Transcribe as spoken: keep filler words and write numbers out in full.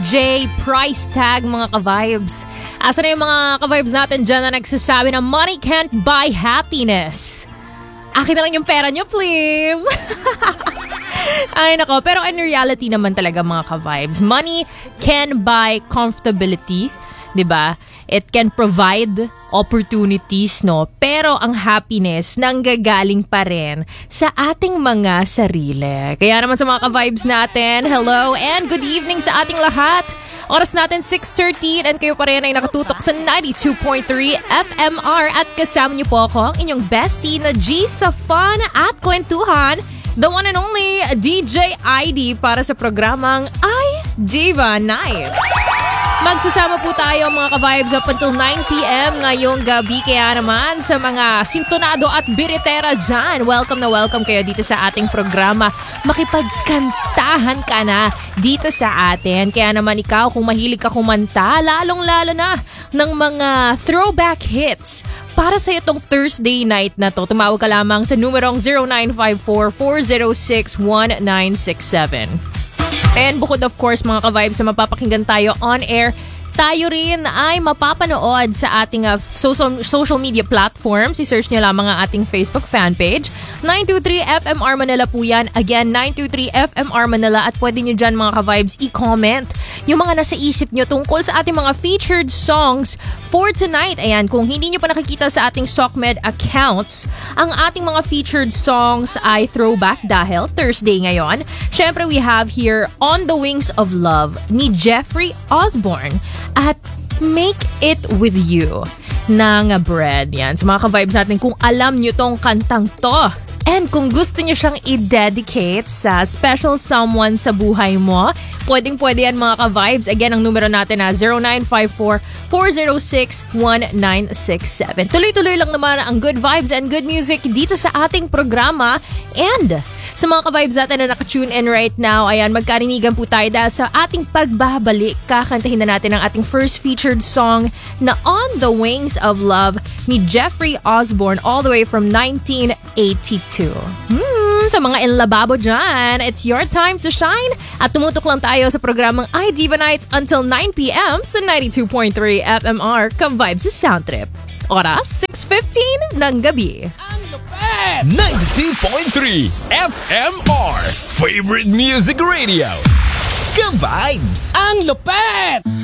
J price tag mga ka-vibes. Asa na yung mga ka-vibes natin dyan na nagsasabi na money can't buy happiness? Akin na lang yung pera nyo, please. Ay nako, pero in reality naman talaga mga ka-vibes, money can buy comfortability, 'di ba? It can provide opportunities, no? Pero ang happiness nanggagaling pa rin sa ating mga sarili. Kaya naman sa mga ka-vibes natin, hello and good evening sa ating lahat. Oras natin six thirty and kayo pa rin ay nakatutok sa ninety-two point three F M R at kasama niyo po ako, ang inyong bestie na G sa fun at kwentuhan, the one and only D J I D para sa programang I Diva Night. Magsasama po tayo mga ka-vibes up until nine p.m. ngayong gabi. Kaya naman sa mga sintonado at biritera dyan, welcome na welcome kayo dito sa ating programa. Makipagkantahan ka na dito sa atin. Kaya naman ikaw kung mahilig ka kumanta, lalong-lalo na ng mga throwback hits para sa itong Thursday night na to, tumawag ka lamang sa numerong zero nine five four, four zero six, one nine six seven. And bukod of course mga ka-vibes sa mapapakinggan tayo on air, tayo rin ay mapapanood sa ating uh, social, social media platforms. I-search nyo lamang ang ating Facebook fan page. nine two three F M R Manila po yan. Again, nine two three F M R Manila. At pwede nyo dyan mga ka-vibes i-comment yung mga nasa isip nyo tungkol sa ating mga featured songs for tonight. Ayan, kung hindi nyo pa nakikita sa ating SOCMED accounts, ang ating mga featured songs ay throwback dahil Thursday ngayon. Syempre, we have here On the Wings of Love ni Jeffrey Osborne at Make It With You ng Bread. Yan, sa mga ka-vibes natin, kung alam nyo tong kantang to and kung gusto nyo siyang i-dedicate sa special someone sa buhay mo, pwedeng pwede yan mga ka-vibes. Again, ang numero natin na zero nine five four, four zero six, one nine six seven. Tuloy-tuloy lang naman ang good vibes and good music dito sa ating programa. And sa mga ka-vibes natin na naka-tune in right now, ayan, magkarinigan po tayo dahil sa ating pagbabalik. Kakantahin na natin ang ating first featured song na On the Wings of Love ni Jeffrey Osborne all the way from nineteen eighty-two. Hmm, sa mga inlababo dyan, it's your time to shine. At tumutok lang tayo sa programang I Diva Nights until nine p.m. sa ninety-two point three F M R ka-vibes sa Soundtrip. Oras, six fifteen ng gabi. ninety-two point three F M R Favorite Music Radio. Ka-vibes! Ang lupet!